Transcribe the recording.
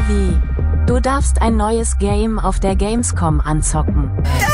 wie: Du darfst ein neues Game auf der Gamescom anzocken.